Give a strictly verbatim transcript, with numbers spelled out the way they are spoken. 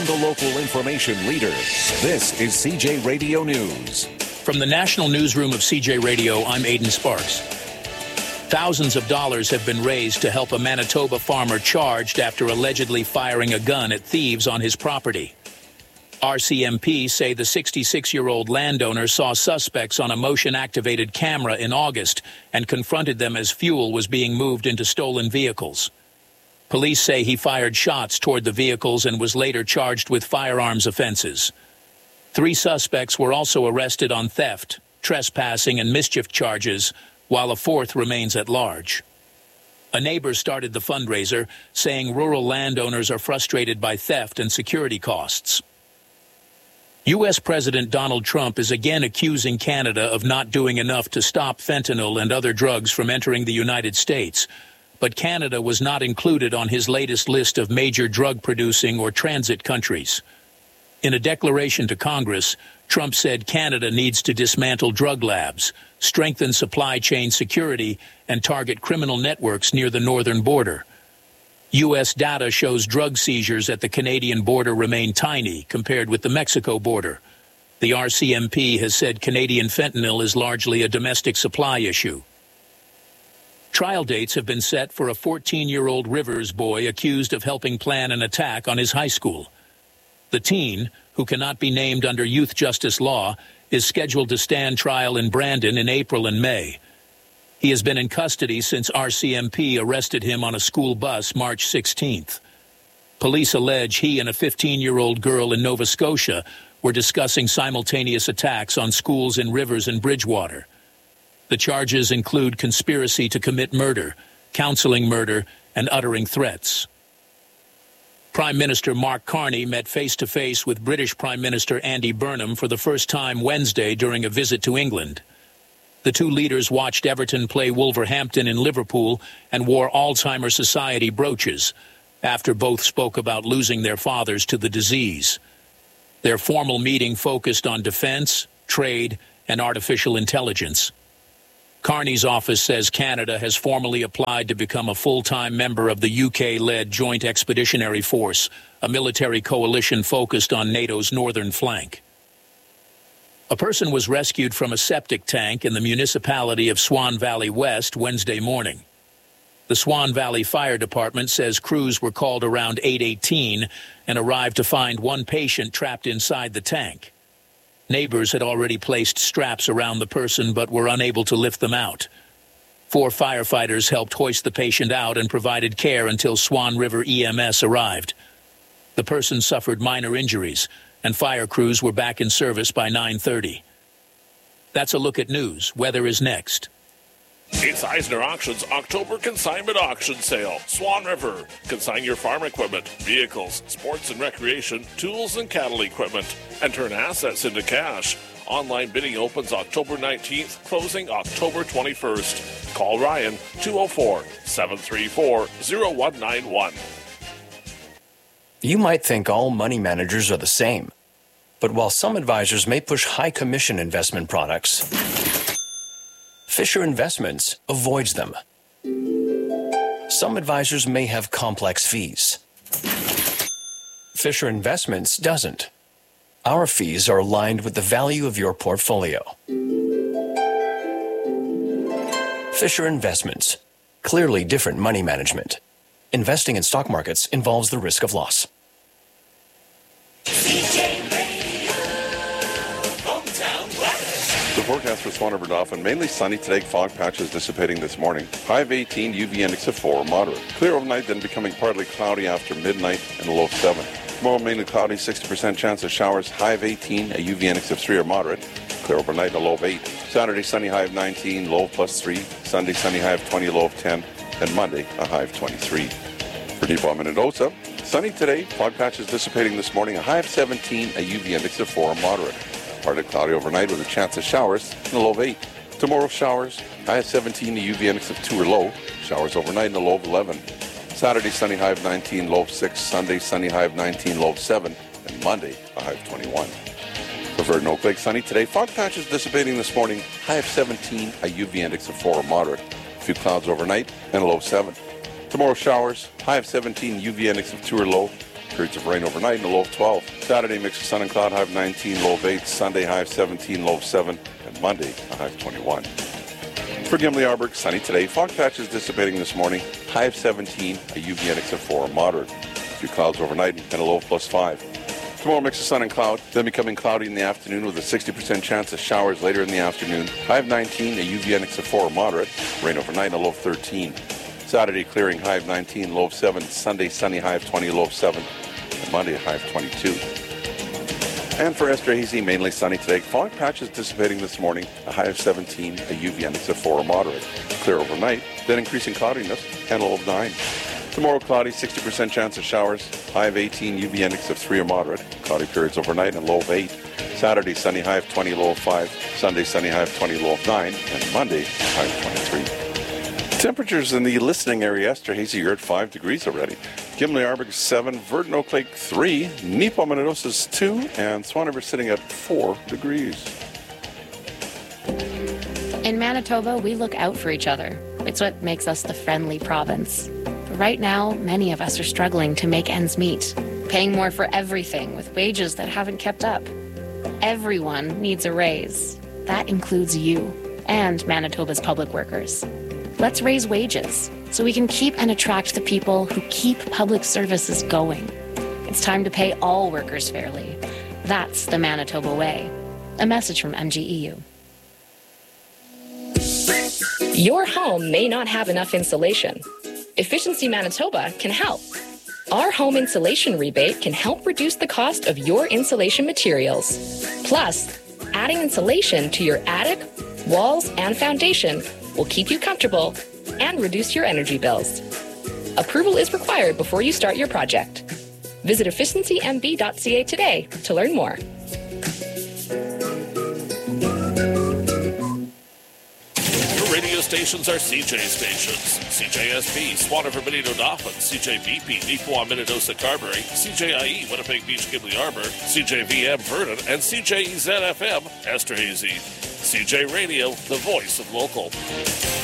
from the local information leader. This is C J Radio News. From the National Newsroom of C J Radio, I'm Aidan Sparks. Thousands of dollars have been raised to help a Manitoba farmer charged after allegedly firing a gun at thieves on his property. R C M P say the sixty-six-year-old landowner saw suspects on a motion-activated camera in August and confronted them as fuel was being moved into stolen vehicles. Police say he fired shots toward the vehicles and was later charged with firearms offenses. Three suspects were also arrested on theft, trespassing, and mischief charges, while a fourth remains at large. A neighbor started the fundraiser, saying rural landowners are frustrated by theft and security costs. U S President Donald Trump is again accusing Canada of not doing enough to stop fentanyl and other drugs from entering the United States, but Canada was not included on his latest list of major drug-producing or transit countries. In a declaration to Congress, Trump said Canada needs to dismantle drug labs, strengthen supply chain security, and target criminal networks near the northern border. U S data shows drug seizures at the Canadian border remain tiny compared with the Mexico border. The R C M P has said Canadian fentanyl is largely a domestic supply issue. Trial dates have been set for a fourteen-year-old Rivers boy accused of helping plan an attack on his high school. The teen, who cannot be named under youth justice law, is scheduled to stand trial in Brandon in April and May. He has been in custody since R C M P arrested him on a school bus March sixteenth. Police allege he and a fifteen-year-old girl in Nova Scotia were discussing simultaneous attacks on schools in Rivers and Bridgewater. The charges include conspiracy to commit murder, counseling murder, and uttering threats. Prime Minister Mark Carney met face-to-face with British Prime Minister Andy Burnham for the first time Wednesday during a visit to England. The two leaders watched Everton play Wolverhampton in Liverpool and wore Alzheimer's Society brooches, after both spoke about losing their fathers to the disease. Their formal meeting focused on defense, trade, and artificial intelligence. Carney's office says Canada has formally applied to become a full-time member of the U K-led Joint Expeditionary Force, a military coalition focused on NATO's northern flank. A person was rescued from a septic tank in the municipality of Swan Valley West Wednesday morning. The Swan Valley Fire Department says crews were called around eight eighteen and arrived to find one patient trapped inside the tank. Neighbors had already placed straps around the person but were unable to lift them out. Four firefighters helped hoist the patient out and provided care until Swan River E M S arrived. The person suffered minor injuries, and fire crews were back in service by nine thirty. That's a look at news. Weather is next. It's Eisner Auctions October Consignment Auction Sale. Swan River. Consign your farm equipment, vehicles, sports and recreation, tools and cattle equipment, and turn assets into cash. Online bidding opens October nineteenth, closing October twenty-first. Call Ryan, two oh four, seven three four, oh one nine one. You might think all money managers are the same. But while some advisors may push high commission investment products, Fisher Investments avoids them. Some advisors may have complex fees. Fisher Investments doesn't. Our fees are aligned with the value of your portfolio. Fisher Investments. Clearly different money management. Investing in stock markets involves the risk of loss. The forecast for Swan River Dauphin, mainly sunny today, fog patches dissipating this morning. High of eighteen, U V index of four, moderate. Clear overnight, then becoming partly cloudy after midnight and a low of seven. Tomorrow, mainly cloudy, sixty percent chance of showers, high of eighteen, a U V index of three or moderate. Clear overnight, a low of eight. Saturday, sunny, high of nineteen, low of plus three. Sunday, sunny, high of twenty, low of ten. And Monday, a high of twenty-three. For Deep Mendoza, sunny today, fog patches dissipating this morning, a high of seventeen, a U V index of four, moderate. Partly cloudy overnight with a chance of showers and a low of eight. Tomorrow, showers, high of seventeen, a U V index of two or low. Showers overnight and a low of eleven. Saturday, sunny, high of nineteen, low of six. Sunday, sunny, high of nineteen, low of seven. And Monday, a high of twenty-one. For Verdon Oak Lake, sunny today. Fog patches dissipating this morning, high of seventeen, a U V index of four or moderate. A few clouds overnight and a low of seven. Tomorrow, showers, high of seventeen, U V index of two or low. Periods of rain overnight and a low of twelve. Saturday, mix of sun and cloud, high of nineteen, low of eight. Sunday, high of seventeen, low of seven. And Monday, a high of twenty-one. For Gimli Arborg, sunny today. Fog patches dissipating this morning. High of seventeen, a U V index of four, moderate. A few clouds overnight and a low of plus five. Tomorrow, mix of sun and cloud, then becoming cloudy in the afternoon with a sixty percent chance of showers later in the afternoon. High of nineteen, a U V index of four, moderate. Rain overnight and a low of thirteen. Saturday, clearing, high of nineteen, low of seven. Sunday, sunny, high of twenty, low of seven. And Monday, a high of twenty-two. And for Esterhazy, mainly sunny today. Fog patches dissipating this morning. A high of seventeen, a U V index of four, moderate. Clear overnight, then increasing cloudiness, and a low of nine. Tomorrow, cloudy, sixty percent chance of showers. High of eighteen, U V index of three or moderate. Cloudy periods overnight and low of eight. Saturday, sunny, high of twenty, low of five. Sunday, sunny, high of twenty, low of nine. And Monday, high of twenty-three. Temperatures in the listening area, Esterhazy, you're at five degrees already. Gimli Arborg seven, Verdon Oak Lake three, Neepawa two, and Swan River sitting at four degrees. In Manitoba, we look out for each other. It's what makes us the friendly province. But right now, many of us are struggling to make ends meet, paying more for everything with wages that haven't kept up. Everyone needs a raise. That includes you and Manitoba's public workers. Let's raise wages so we can keep and attract the people who keep public services going. It's time to pay all workers fairly. That's the Manitoba way. A message from M G E U. Your home may not have enough insulation. Efficiency Manitoba can help. Our home insulation rebate can help reduce the cost of your insulation materials. Plus, adding insulation to your attic, walls, and foundation will keep you comfortable and reduce your energy bills. Approval is required before you start your project. Visit efficiency m b dot c a today to learn more. Your radio stations are C J stations. C J S B, Swan River, Benito, Dauphin, C J B P, Neepawa, Minnedosa, Carberry, C J I E, Winnipeg Beach, Gimli Arborg, C J V M, Vernon, and C J E Z F M, Esterhazy. C J Radio, the voice of local.